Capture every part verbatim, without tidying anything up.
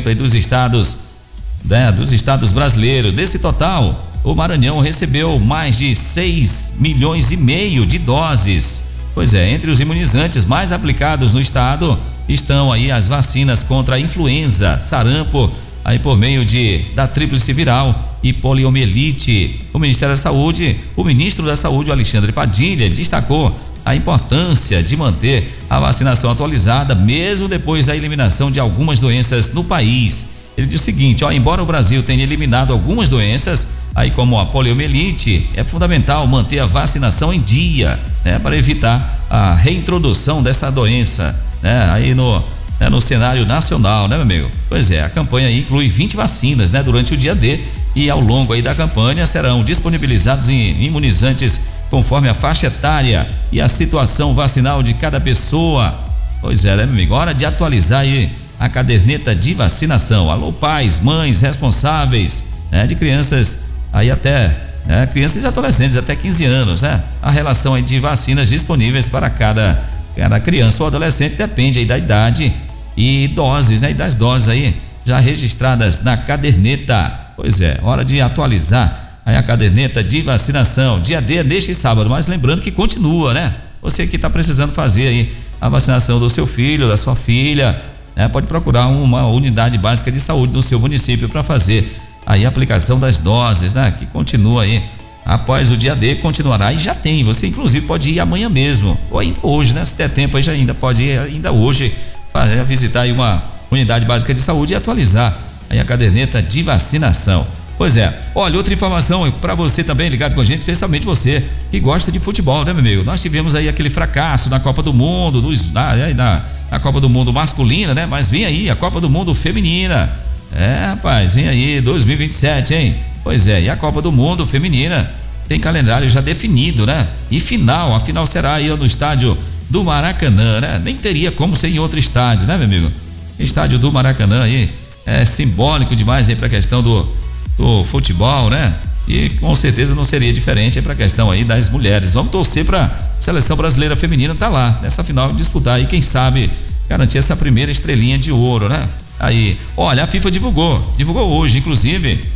momento aí dos estados, né, dos estados brasileiros. Desse total, o Maranhão recebeu mais de seis milhões e meio de doses. Pois é, entre os imunizantes mais aplicados no estado estão aí as vacinas contra a influenza, sarampo, aí por meio de da tríplice viral e poliomielite. O Ministério da Saúde, o ministro da Saúde, Alexandre Padilha, destacou a importância de manter a vacinação atualizada mesmo depois da eliminação de algumas doenças no país. Ele diz o seguinte, ó, embora o Brasil tenha eliminado algumas doenças, aí como a poliomielite, é fundamental manter a vacinação em dia, né, para evitar a reintrodução dessa doença, né, aí no, né, no cenário nacional, né, meu amigo? Pois é, a campanha aí inclui vinte vacinas, né, durante o dia D, e ao longo aí da campanha serão disponibilizados imunizantes conforme a faixa etária e a situação vacinal de cada pessoa. Pois é, né, meu amigo? Hora de atualizar aí a caderneta de vacinação. Alô, pais, mães responsáveis, né, de crianças aí até, né, crianças e adolescentes até quinze anos, né? A relação aí de vacinas disponíveis para cada, cada criança ou adolescente depende aí da idade e doses, né? E das doses aí já registradas na caderneta. Pois é, hora de atualizar aí a caderneta de vacinação. Dia D é neste sábado, mas lembrando que continua, né? Você que está precisando fazer aí a vacinação do seu filho, da sua filha, né? Pode procurar uma unidade básica de saúde no seu município para fazer aí a aplicação das doses, né? Que continua aí após o dia D, continuará e já tem. Você inclusive pode ir amanhã mesmo ou ainda hoje, né? Se der tempo aí já ainda pode ir ainda hoje fazer, visitar aí uma unidade básica de saúde e atualizar aí a caderneta de vacinação. Pois é, olha, outra informação para você também ligado com a gente, especialmente você que gosta de futebol, né, meu amigo? Nós tivemos aí aquele fracasso na Copa do Mundo, nos, na, na, na Copa do Mundo masculina, né? Mas vem aí a Copa do Mundo feminina. É, rapaz, vem aí dois mil e vinte e sete, hein? Pois é, e a Copa do Mundo feminina tem calendário já definido, né? E final, a final será aí no estádio do Maracanã, né? Nem teria como ser em outro estádio, né, meu amigo? Estádio do Maracanã aí é simbólico demais aí para a questão do, do futebol, né? E com certeza não seria diferente para a questão aí das mulheres. Vamos torcer para a seleção brasileira feminina tá lá nessa final, disputar aí, quem sabe garantir essa primeira estrelinha de ouro, né? Aí, olha, a FIFA divulgou, divulgou hoje, inclusive,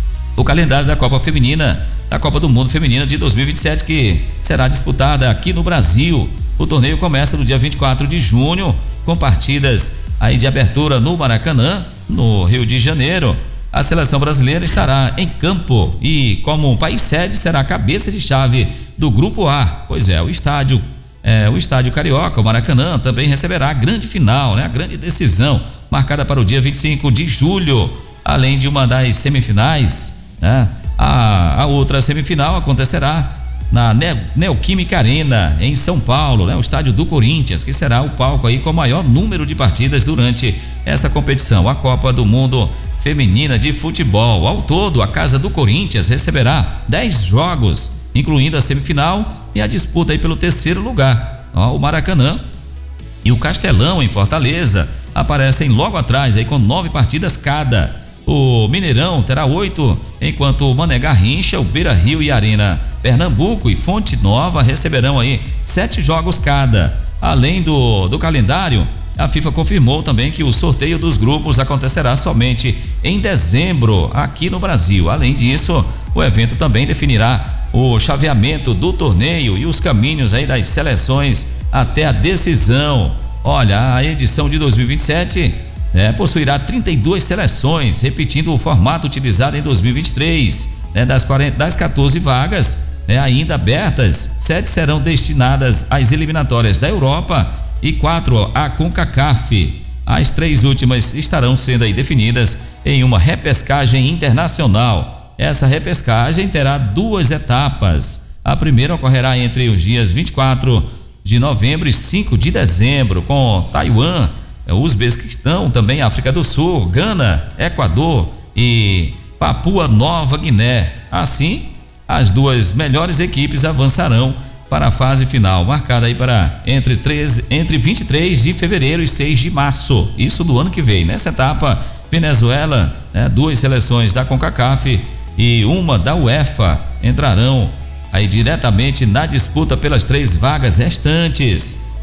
o calendário da Copa Feminina, da Copa do Mundo Feminina de dois mil e vinte e sete, que será disputada aqui no Brasil. O torneio começa no dia vinte e quatro de junho, com partidas aí de abertura no Maracanã, no Rio de Janeiro. A seleção brasileira estará em campo e, como um país sede, será a cabeça de chave do Grupo A. Pois é, o estádio, é, o estádio Carioca, o Maracanã, também receberá a grande final, né? A grande decisão, marcada para o dia vinte e cinco de julho, além de uma das semifinais, né? A, a outra semifinal acontecerá na ne- Neoquímica Arena, em São Paulo, né? O estádio do Corinthians, que será o palco aí com o maior número de partidas durante essa competição, a Copa do Mundo Feminina de Futebol. Ao todo, a Casa do Corinthians receberá dez jogos, incluindo a semifinal e a disputa aí pelo terceiro lugar. Ó, o Maracanã e o Castelão, em Fortaleza, aparecem logo atrás aí com nove partidas cada. O Mineirão terá oito, enquanto o Mané Garrincha, o Beira Rio e a Arena Pernambuco e Fonte Nova receberão aí sete jogos cada. Além do, do calendário, a FIFA confirmou também que o sorteio dos grupos acontecerá somente em dezembro aqui no Brasil. Além disso, o evento também definirá o chaveamento do torneio e os caminhos aí das seleções até a decisão. Olha, a edição de dois mil e vinte e sete é, possuirá trinta e duas seleções, repetindo o formato utilizado em dois mil e vinte e três. Né, das, quarenta, das quatorze vagas, né, ainda abertas, sete serão destinadas às eliminatórias da Europa e quatro à CONCACAF. As três últimas estarão sendo aí definidas em uma repescagem internacional. Essa repescagem terá duas etapas. A primeira ocorrerá entre os dias vinte e quatro de novembro e cinco de dezembro, com Taiwan, Uzbequistão, também África do Sul, Gana, Equador e Papua Nova Guiné. Assim, as duas melhores equipes avançarão para a fase final, marcada aí para entre, treze, entre vinte e três de fevereiro e seis de março, isso do ano que vem. Nessa etapa, Venezuela, né, duas seleções da CONCACAF e uma da UEFA entrarão aí diretamente na disputa pelas três vagas restantes.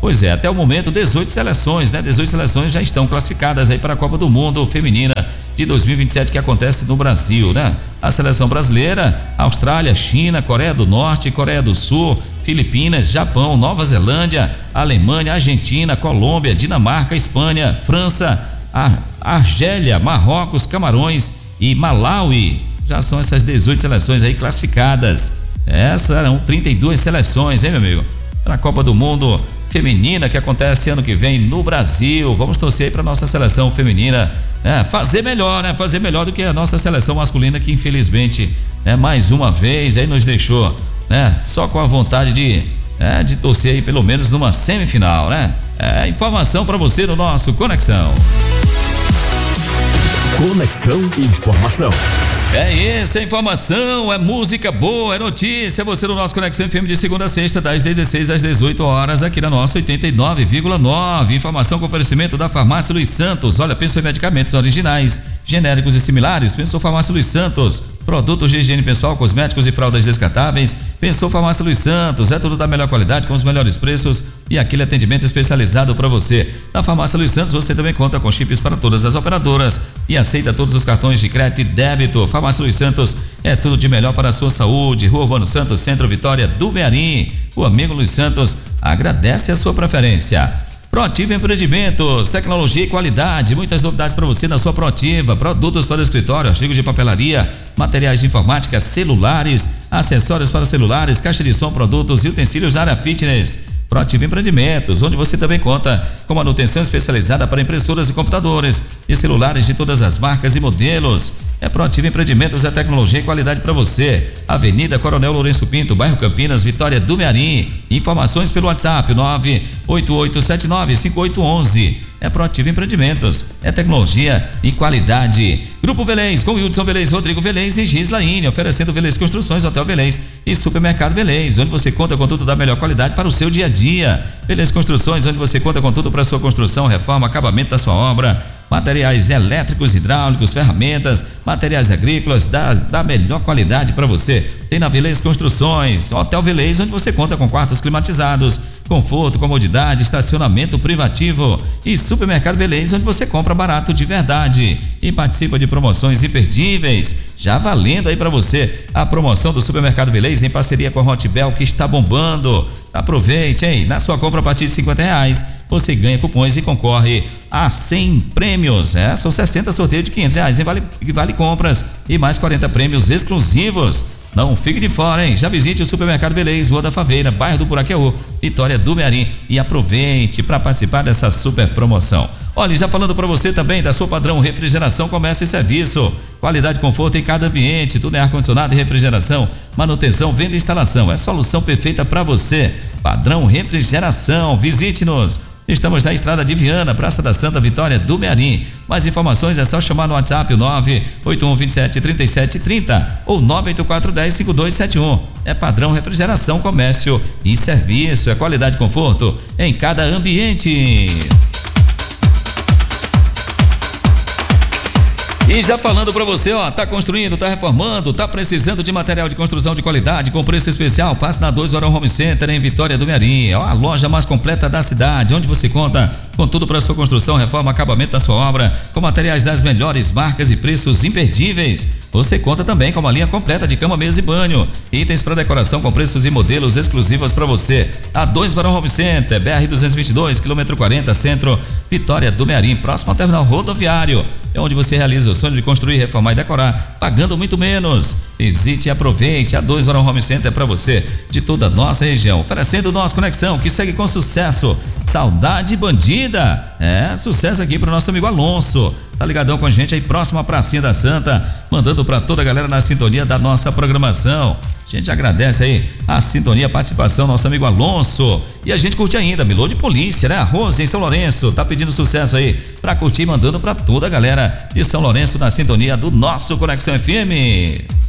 Pois é, até o momento dezoito seleções, né? dezoito seleções já estão classificadas aí para a Copa do Mundo Feminina de dois mil e vinte e sete que acontece no Brasil, né? A seleção brasileira, Austrália, China, Coreia do Norte, Coreia do Sul, Filipinas, Japão, Nova Zelândia, Alemanha, Argentina, Colômbia, Dinamarca, Espanha, França, Ar- Argélia, Marrocos, Camarões e Malawi. Já são essas dezoito seleções aí classificadas. Essas serão trinta e duas seleções, hein, meu amigo? Para a Copa do Mundo Feminina que acontece ano que vem no Brasil. Vamos torcer aí para nossa seleção feminina, né? Fazer melhor, né? Fazer melhor do que a nossa seleção masculina que infelizmente, né, mais uma vez aí nos deixou, né, só com a vontade de, né, de torcer aí pelo menos numa semifinal, né? É informação para você no nosso Conexão. Conexão Informação. É isso, é informação, é música boa, é notícia. Você no nosso Conexão F M de segunda a sexta, das dezesseis às dezoito horas, aqui na nossa oitenta e nove vírgula nove. Informação com oferecimento da Farmácia Luiz Santos. Olha, pensou em medicamentos originais, genéricos e similares? Pensou Farmácia Luiz Santos. Produtos de higiene pessoal, cosméticos e fraldas descartáveis? Pensou Farmácia Luiz Santos. É tudo da melhor qualidade, com os melhores preços e aquele atendimento especializado para você. Na Farmácia Luiz Santos você também conta com chips para todas as operadoras e aceita todos os cartões de crédito e débito. Farmácia Luiz Santos é tudo de melhor para a sua saúde. Rua Urbano Santos, Centro Vitória do Mearim. O amigo Luiz Santos agradece a sua preferência. Proativa Empreendimentos, tecnologia e qualidade, muitas novidades para você na sua Proativa, produtos para o escritório, artigos de papelaria, materiais de informática, celulares, acessórios para celulares, caixa de som, produtos e utensílios da área fitness. Proativa Empreendimentos, onde você também conta com manutenção especializada para impressoras e computadores e celulares de todas as marcas e modelos. É Proativa Empreendimentos, é tecnologia e qualidade para você. Avenida Coronel Lourenço Pinto, bairro Campinas, Vitória do Mearim. Informações pelo WhatsApp nove oito oito sete nove cinco oito um um. É Proativa Empreendimentos, é tecnologia e qualidade. Grupo Velez, com Wilson Velez, Rodrigo Velez e Gislaine, oferecendo Velez Construções, Hotel Velez e Supermercado Velez, onde você conta com tudo da melhor qualidade para o seu dia a dia. Velez Construções, onde você conta com tudo para a sua construção, reforma, acabamento da sua obra. Materiais elétricos, hidráulicos, ferramentas, materiais agrícolas da, da melhor qualidade para você. Tem na Velez Construções, Hotel Velez, onde você conta com quartos climatizados, conforto, comodidade, estacionamento privativo e Supermercado Velez, onde você compra barato de verdade e participa de promoções imperdíveis. Já valendo aí para você a promoção do Supermercado Velez em parceria com a Hotbel, que está bombando. Aproveite, hein? Na sua compra a partir de cinquenta reais, você ganha cupons e concorre a cem prêmios. É, são sessenta sorteios de quinhentos reais em vale, vale compras e mais quarenta prêmios exclusivos. Não fique de fora, hein? Já visite o Supermercado Velez, Rua da Faveira, bairro do Buraqueú, Vitória do Mearim, e aproveite para participar dessa super promoção. Olha, já falando para você também da sua Padrão Refrigeração, Comércio e Serviço. Qualidade e conforto em cada ambiente, tudo é ar-condicionado e refrigeração, manutenção, venda e instalação. É a solução perfeita para você. Padrão Refrigeração, visite-nos. Estamos na Estrada de Viana, Praça da Santa Vitória do Mearim. Mais informações é só chamar no WhatsApp o nove oito um dois sete três sete três zero ou nove oito quatro um zero cinco dois sete um. É Padrão Refrigeração, Comércio e Serviço. É qualidade e conforto em cada ambiente. E já falando para você, ó, tá construindo, tá reformando, tá precisando de material de construção de qualidade com preço especial, passe na dois Varão Home Center em Vitória do Mearim, ó, a loja mais completa da cidade, onde você conta com tudo para sua construção, reforma, acabamento da sua obra, com materiais das melhores marcas e preços imperdíveis. Você conta também com uma linha completa de cama, mesa e banho, itens para decoração com preços e modelos exclusivos para você. A dois Varão Home Center, B R duzentos e vinte e dois, quilômetro quarenta, centro, Vitória do Mearim, próximo ao terminal rodoviário. É onde você realiza o sonho de construir, reformar e decorar, pagando muito menos. Visite e aproveite. A dois Varão Home Center para você, de toda a nossa região, oferecendo o nosso Conexão, que segue com sucesso. Saudade Bandida. É, sucesso aqui para o nosso amigo Alonso. Tá ligadão com a gente aí, próximo à Pracinha da Santa, mandando para toda a galera na sintonia da nossa programação. A gente agradece aí a sintonia, a participação do nosso amigo Alonso. E a gente curte ainda, Melô de Polícia, né? A Rose em São Lourenço, tá pedindo sucesso aí pra curtir, mandando pra toda a galera de São Lourenço na sintonia do nosso Conexão F M.